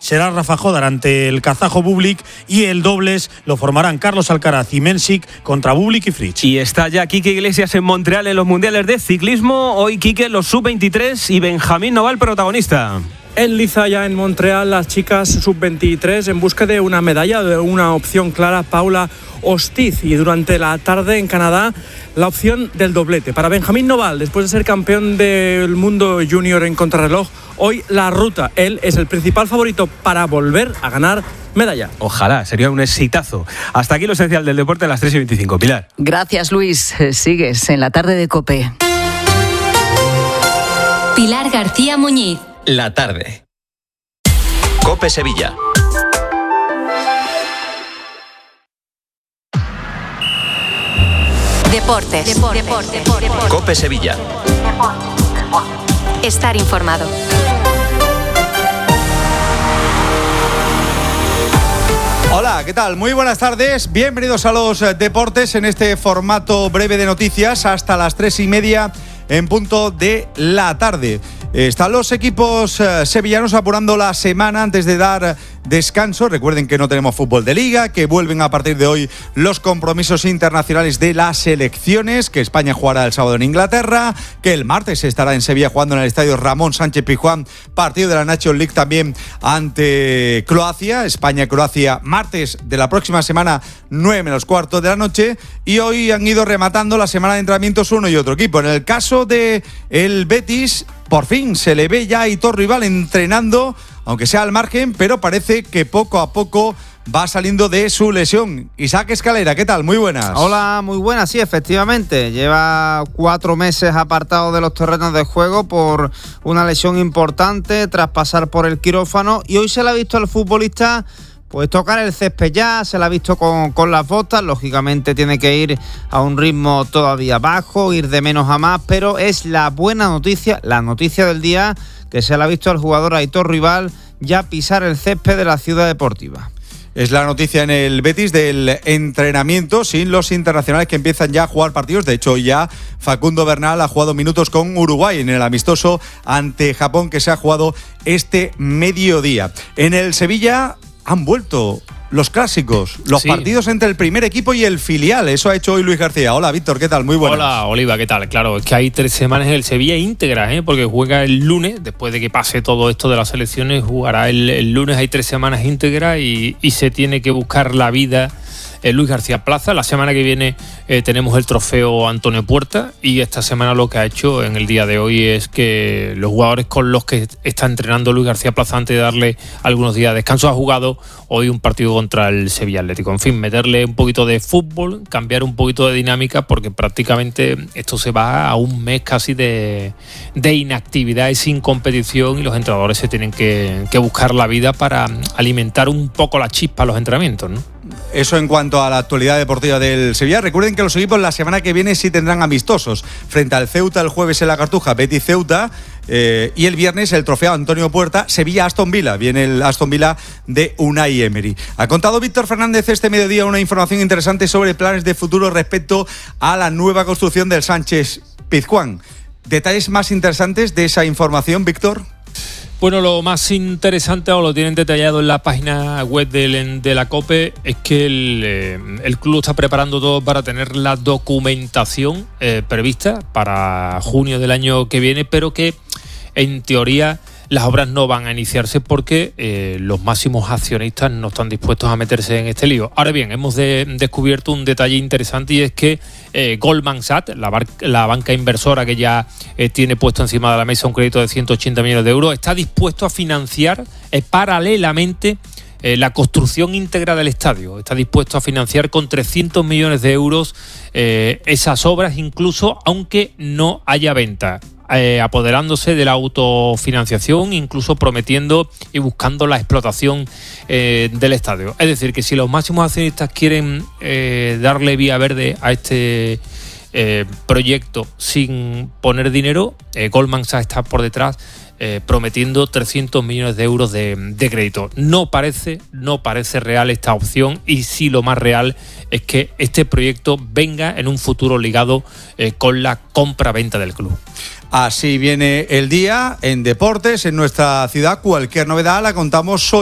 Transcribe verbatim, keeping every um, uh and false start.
será Rafa Jodar ante el kazajo Bublik, y el dobles lo formarán Carlos Alcaraz y Mensik contra Bublik y Fritz. Y está ya Quique Iglesias en Montreal en los mundiales de ciclismo. Hoy Quique, los sub veintitrés y Benjamín Noval protagonista. En liza ya en Montreal, las chicas sub veintitrés en busca de una medalla, de una opción clara, Paula Ostiz. Y durante la tarde en Canadá, la opción del doblete. Para Benjamín Noval, después de ser campeón del mundo junior en contrarreloj, hoy la ruta. Él es el principal favorito para volver a ganar medalla. Ojalá, sería un exitazo. Hasta aquí lo esencial del deporte a las tres y veinticinco. Pilar. Gracias, Luis. Sigues en la tarde de COPE. Pilar García Muñiz. La tarde. COPE Sevilla. Deportes. Deportes. Deportes. Deportes. COPE Sevilla. Estar informado. Hola, ¿qué tal? Muy buenas tardes. Bienvenidos a los deportes en este formato breve de noticias hasta las tres y media en punto de la tarde. Están los equipos eh, sevillanos apurando la semana antes de dar descanso. Recuerden que no tenemos fútbol de liga, que vuelven a partir de hoy los compromisos internacionales de las selecciones, que España jugará el sábado en Inglaterra, que el martes estará en Sevilla jugando en el estadio Ramón Sánchez Pizjuán, partido de la Nations League también ante Croacia, España-Croacia, martes de la próxima semana, nueve menos cuarto de la noche, y hoy han ido rematando la semana de entrenamientos uno y otro equipo. En el caso de el Betis, por fin se le ve ya a Aitor Rival entrenando, aunque sea al margen, pero parece que poco a poco va saliendo de su lesión. Isaac Escalera, ¿qué tal? Muy buenas. Hola, muy buenas, sí, efectivamente. Lleva cuatro meses apartado de los terrenos de juego por una lesión importante tras pasar por el quirófano, y hoy se le ha visto al futbolista pues tocar el césped ya, se la ha visto con, con las botas. Lógicamente tiene que ir a un ritmo todavía bajo, ir de menos a más, pero es la buena noticia, la noticia del día, que se la ha visto al jugador Aitor Rival ya pisar el césped de la Ciudad Deportiva. Es la noticia en el Betis del entrenamiento sin los internacionales que empiezan ya a jugar partidos. De hecho, ya Facundo Bernal ha jugado minutos con Uruguay en el amistoso ante Japón que se ha jugado este mediodía. En el Sevilla han vuelto los clásicos, los sí. partidos entre el primer equipo y el filial. Eso ha hecho hoy Luis García. Hola, Víctor, ¿qué tal? Muy buenas. Hola, Oliva, ¿qué tal? Claro, es que hay tres semanas en el Sevilla íntegras, ¿eh? Porque juega el lunes, después de que pase todo esto de las elecciones, jugará el, el lunes, hay tres semanas íntegras y, y se tiene que buscar la vida en Luis García Plaza. La semana que viene eh, tenemos el trofeo Antonio Puerta, y esta semana lo que ha hecho en el día de hoy es que los jugadores con los que está entrenando Luis García Plaza antes de darle algunos días de descanso ha jugado hoy un partido contra el Sevilla Atlético. En fin, meterle un poquito de fútbol, cambiar un poquito de dinámica, porque prácticamente esto se va a un mes casi de, de inactividad y sin competición, y los entrenadores se tienen que, que buscar la vida para alimentar un poco la chispa a los entrenamientos, ¿no? Eso en cuanto a la actualidad deportiva del Sevilla. Recuerden que los equipos la semana que viene sí tendrán amistosos. Frente al Ceuta el jueves en la Cartuja, Betis Ceuta, eh, y el viernes el trofeo Antonio Puerta, Sevilla Aston Villa. Viene el Aston Villa de Unai Emery. Ha contado Víctor Fernández este mediodía una información interesante sobre planes de futuro respecto a la nueva construcción del Sánchez Pizjuán. ¿Detalles más interesantes de esa información, Víctor? Bueno, lo más interesante, o lo tienen detallado en la página web de, de la COPE, es que el, eh, el club está preparando todo para tener la documentación eh, prevista para junio del año que viene, pero que en teoría las obras no van a iniciarse porque eh, los máximos accionistas no están dispuestos a meterse en este lío. Ahora bien, hemos de, descubierto un detalle interesante, y es que eh, Goldman Sachs, la, bar, la banca inversora que ya eh, tiene puesto encima de la mesa un crédito de ciento ochenta millones de euros, está dispuesto a financiar eh, paralelamente eh, la construcción íntegra del estadio. Está dispuesto a financiar con trescientos millones de euros eh, esas obras, incluso aunque no haya venta. Eh, apoderándose de la autofinanciación, incluso prometiendo y buscando la explotación eh, del estadio. Es decir, que si los máximos accionistas quieren eh, darle vía verde a este eh, proyecto sin poner dinero, eh, Goldman Sachs está por detrás eh, prometiendo trescientos millones de euros de, de crédito. No parece, no parece real esta opción, y sí lo más real es que este proyecto venga en un futuro ligado eh, con la compra-venta del club. Así viene el día en deportes en nuestra ciudad. Cualquier novedad la contamos hoy.